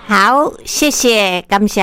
好，谢谢，感谢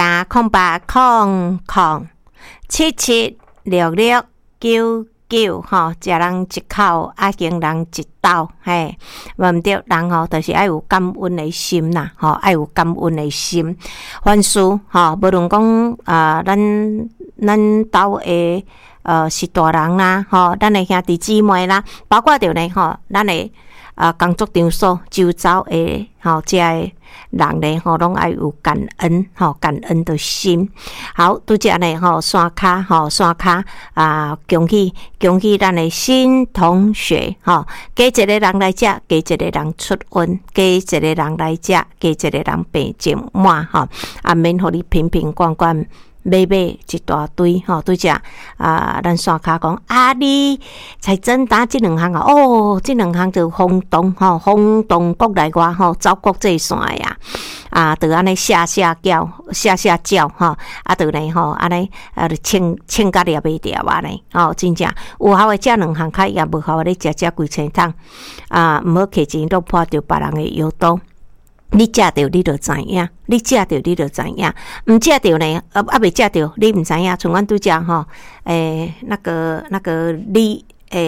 0800776699吼，食人一口，敬人一斗，嘿，无毋对，人吼就是爱有感恩的心啦，吼，爱有感恩的心。凡事吼，无论讲咱兜的是大人啦，吼，咱的兄弟姊妹啦，包括着呢吼，咱的工作场所周遭的吼，遮的人呢吼，拢爱有感恩吼，感恩的心。好，拄则呢吼，山骹恭喜咱的新同学吼，加一个人来遮，加一个人出运，加一个人来遮，加一个人病情满吼，免互你瓶瓶罐罐。买一大堆吼，拄则咱山骹讲你才真打即两项即两项就轰动国内外吼，走国际线呀，就安尼下叫吼，就呢吼，安尼穿甲也袂掉呢，吼，真正有效的食两项较也无效的食几千桶，毋好摕钱落破着别人的腰刀。你食着你就知影，你食着你就知影，毋食着呢，未食着你毋知影。像阮拄则吼，那个你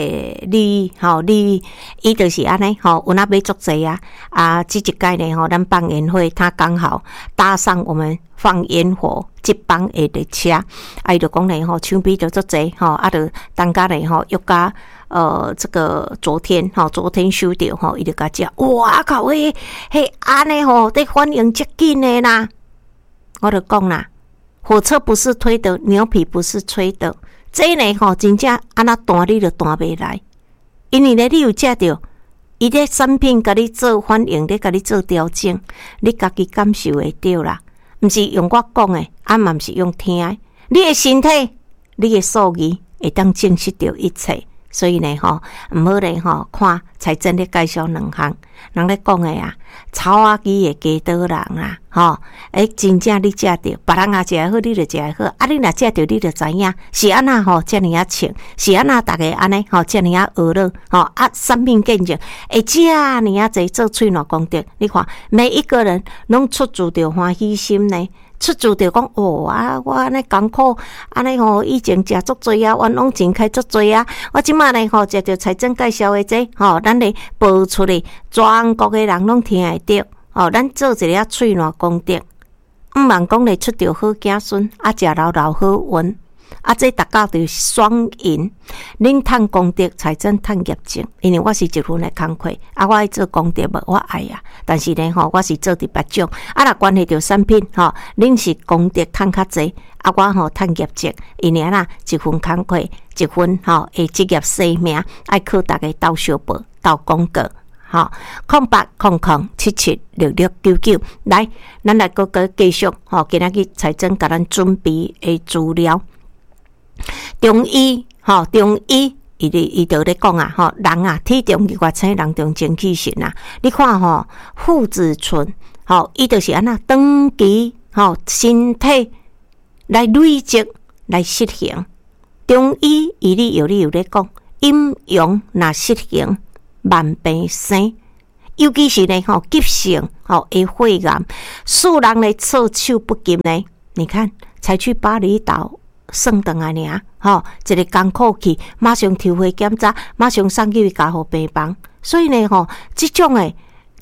伊就是安尼吼，有那买足济即一届呢吼，咱放烟火，他刚好搭上我们放烟火这帮的列车，伊就讲呢吼，抢比就足济吼，就当家呢吼，约甲这个昨天收到吼，伊就甲讲，哇靠，嘿安尼吼，得反应足紧的啦。我就讲啦，火车不是推的，牛皮不是吹的。这呢吼，真正安那弹你就弹袂来，因为呢你有食着，伊咧产品甲你做反应，咧甲你做调整，你家己感受会到啦，毋是用我讲的，嘛毋是用听的，你的身体，你的数字会当证实着一切。所以呢吼，毋好咧吼，看财政咧介绍两项，人咧讲的草仔鸡的加多人吼，真正你食着，别人也食会好，你就食会好，你若食着，你就知影是安那吼，遮尔穿，是安那逐个安尼吼，遮尔学了吼，产品见证，遮尔济做喙暖功德，你看每一个人拢出自着欢喜心呢。出自着讲我安尼艰苦，安尼吼以前食足多冤枉钱开足多我即马呢吼食着财政介绍的这吼，咱咧报出去，全国的人拢听会着吼，咱做一个喙暖功德，毋茫讲咧出着好子孙，食老好运。这大家就是双赢，恁趁功德，财政趁业绩。因为我是一份的工课，我爱做功德无，我爱但是呢吼，我是做伫别种，若关系着产品吼，恁是功德趁较济，我吼趁业绩。因为一份工课，一份吼的职业生命，爱靠大家斗相报，斗广告。0800776699，来，咱来个继续吼，今仔日财政甲咱准备的资料。中医，伊就咧讲吼，人体重2千，人重精气神你看吼，父子醇，伊就是安那长期身体来累积来实行。中医伊有咧讲，阴阳若失衡，万病生。尤其是呢急性的肺癌，使人咧措手不及呢。你看，才去巴厘岛。算回来尔，一个艰苦去，马上抽血检查，马上送去家互病房。所以呢，这种的，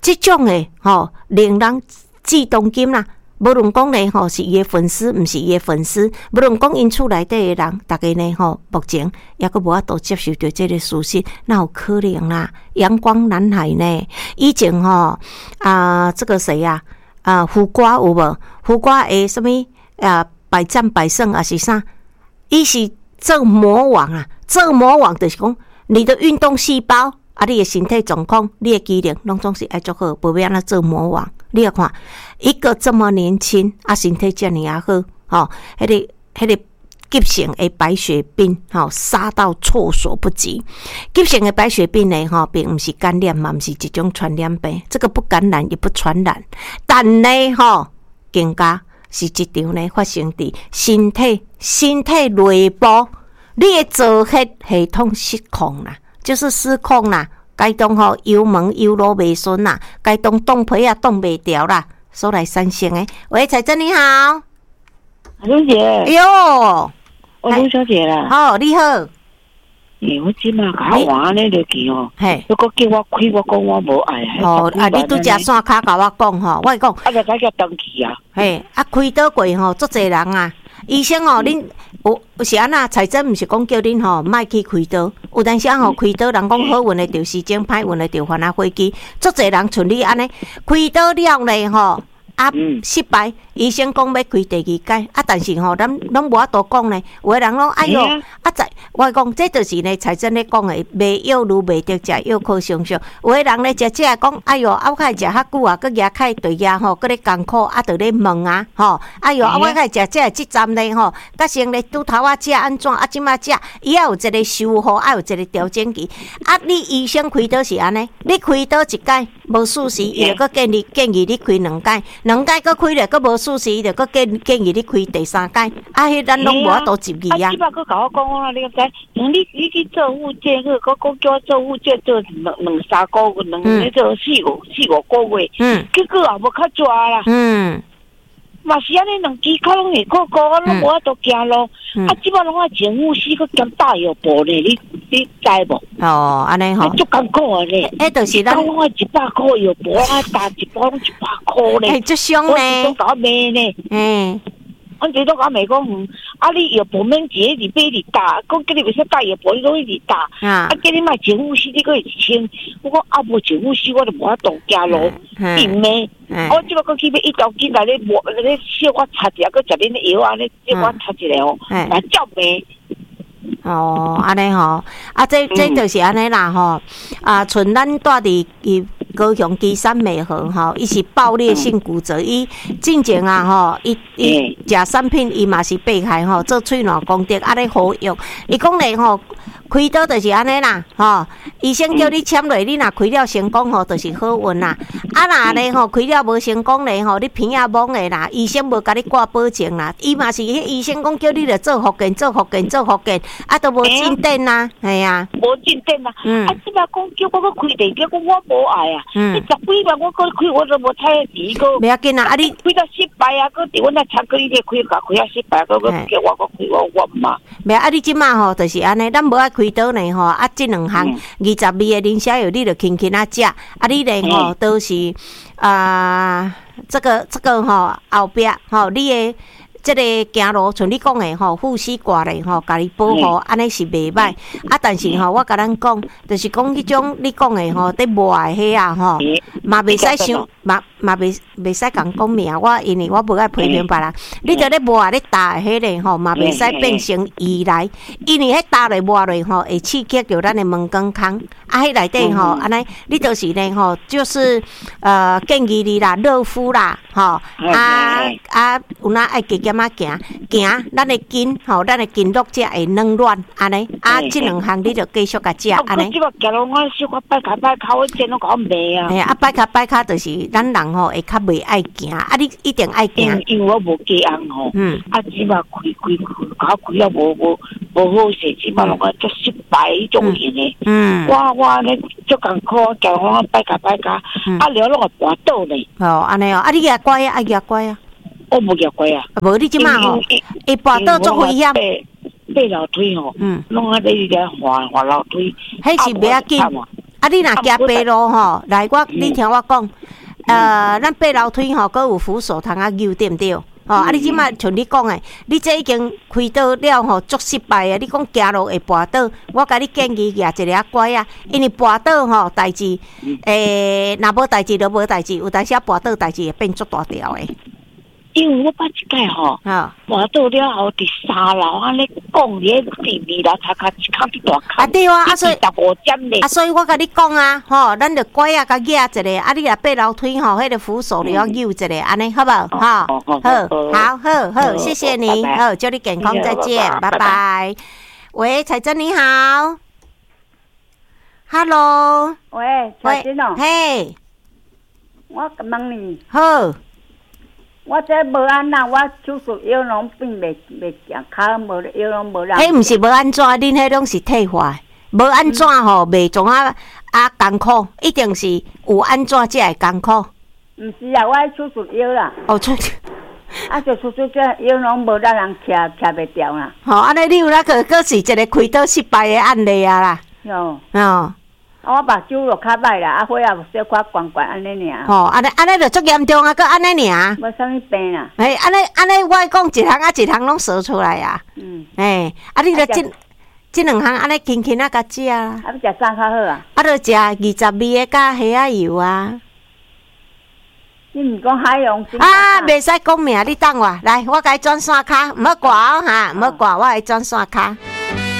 令人激动心啦。无论讲呢，是伊的粉丝，毋是伊的粉丝，无论讲因厝内底的人，大家呢，目前也阁无法度接受到这个事实，哪有可能啦？阳光男孩呢？以前这个谁胡瓜有无？胡瓜的什么百战百胜还是啥？伊是做魔王做魔王就是讲，你的运动细胞你的身体状况，你的机能拢总是爱足好，无要安怎做魔王。你要看一个这么年轻身体这么好，迄个急性的白血病杀到措手不及。急性的白血病呢并不是感染嘛，不是一种传染病，这个不感染也不传染，但呢更加是一场呢发生伫身体内部，你的造血系统失控啦，就是失控啦，该动油门油路袂顺啦，该动皮冻袂掉啦， 所来产生的。喂，彩珍你好， 卢姐， 哎呦， 我卢小姐啦。 好，你好。 我即马甲我玩咧就见哦，如果叫我开，我讲我无爱。 哦，你拄只线卡甲我讲吼，我讲， 就才叫登记啊。 嘿，开刀过吼，足侪人啊。医生哦，恁有时安那彩珍毋是讲叫恁吼，莫去开刀。有当时吼开刀，人讲好运的着时间，歹运的着翻啊飞机。足侪人像你安尼开刀了咧吼。失败，医生讲要开第二届，但是吼，咱拢无法度讲呢。有的人讲，哎哟，我讲这就是呢，财政咧讲的，卖药如卖得食药可上上。有的人咧食讲，哎哟，我开食较久啊，佮牙开对牙吼，佮咧艰苦，就咧问啊，吼，哎哟，我开食即站咧吼，甲先咧拄头食安怎，即马食，伊也有一个修复，也有一个调整期。你医生开刀是安尼，你开刀一届无事时，伊就佮建议你开2届。2届搁开咧，搁无事时，就搁建议你开第3届。迄咱拢无法度入去啊。 即摆搁甲我讲啊，你知？你去做复健，搁叫我做复健做2、3个月，你做4、5个月。结果也无较抓啦。嘛是安尼，2支脚拢会过，我拢无法度行路。即摆拢爱静呼吸，搁兼打药布呢，你知无？ 哦，安尼吼， 足艰苦啊咧！ 就是咱我100块药布，打一包拢100块咧。 足伤咧！ 我都搞骂呢。我最多讲美讲，你药布免钱，你买你打，讲叫你袂使打药布，你拢去打。叫你卖静呼吸，你搁会清。我讲无静呼吸，我就无法度行路，病咩？我即摆搁去买一条筋来咧磨，咧小我擦一下，搁食恁的药安尼，叫我擦一下哦，来照骂。 哦，安尼吼，这就是安尼啦吼，像咱住伫高雄基山美和吼，伊是爆裂性骨折，伊进前啊吼，伊食产品伊嘛是被害吼，做喙烂功德，咧好用。伊讲咧吼，开刀就是安尼啦吼，医生叫你签落，你若开了成功吼，就是好运啦。若咧吼开了无成功咧吼，你片仔懵诶啦，医生无甲你挂保证啦，伊嘛是迄医生讲叫你着做复健，都无进展啦，系啊， 无进展啦。即摆讲叫我开第二个，我无爱啊。你10几万我开，我都无猜钱个。 袂要紧啊，你开到失败啊，个伫阮那参过你咧开啊失败，个叫我开我唔嘛。 袂你即马吼，就是安尼，咱无爱开刀呢吼，即2项22个磷虾油，你着轻轻食。你咧吼都是这个吼后壁吼，你诶。这个行路像你讲的吼，护膝挂咧吼，家己保护，安尼是袂歹。但是吼，我甲咱讲，就是讲迄种你讲的吼，伫磨的迄啊吼，嘛袂使伤，嘛袂使讲名。我因为我无爱批评别人，你着咧磨咧打的迄个吼，嘛袂使变成依赖，因为迄打咧磨咧吼，会刺激着咱的门肛腔。迄内底吼，安尼你就是咧吼，就是建议你啦，热敷啦，吼有哪爱加减行，咱的筋吼，咱的筋络才会软软安尼。即2项你着继续甲食安尼。 即个行路我小可摆骹，我真拢甲我骂啊。 嘿摆骹，就是咱人吼会较袂爱行，你一定爱行。 因为我无家翁吼，即马开，甲我开了无好势，即马拢个足失败迄种型的。我咧足艰苦，行路我摆骹，了拢会跋倒呢。 哦，安尼哦，你牙乖啊，牙乖啊。 我无夹过啊， 无你即马吼，会跋倒足危险。 爬楼梯吼，拢咧滑楼梯。 迄是袂要紧。你若行爬路吼，来你听我讲，咱爬楼梯吼，阁有扶手通扭，对毋对？你即马像你讲诶，你这已经开刀了吼，足失败诶。你讲行路会跋倒，我甲你建议举一个拐啊，因为跋倒吼代志，若无代志就无代志，有当时跋倒代志会变足大条诶。 因为我捌一届吼，跋倒了后伫3楼安尼讲咧，第2楼才一脚伫大坑。 对啊，所以 15针咧。 所以我甲你讲啊，吼，咱着拐啊，甲举一个，你若爬楼梯吼，迄个扶手你要扭一个，安尼好不好？好，谢谢你，好，祝你健康，再见，拜拜。喂，彩珍你好 ，Hello， 喂，彩珍哦， 嘿， 我问你， 好。 我这无安那，我手术腰拢变袂行，骹无腰拢无力。 迄毋是无安怎，恁迄拢是退化，无安怎吼，袂种艰苦，一定是有安怎才会艰苦。 毋是啊，我爱手术腰啦。 哦，出。 啊，就出这腰拢无咱人徛袂掉啦。 吼，安尼你有那个是一个开刀失败的案例啊啦。 哦。 哦。 啊，我目睭就较歹啦，啊，血也有小可悬悬安尼尔。 吼，安尼就足严重啊，佮安尼尔。 无啥物病啦。 安尼，我讲一项啊一项拢说出来啊。啊，你著这两项安尼轻轻啊，甲食啊。 啊，要食啥较好啊？ 啊，著食20味的甲虾仔油啊。 你毋讲海洋精啊，袂使讲名，你等我来，我甲伊转线卡，毋好挂哦哈，毋好挂，我来转线卡。